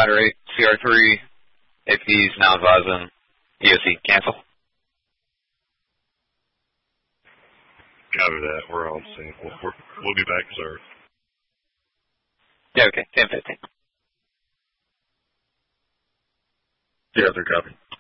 ladder 8, CR3, AP's now advising EOC, cancel. Copy that. We're on scene. We'll be back, sir. Yeah, okay, 10-15. CR3 copy.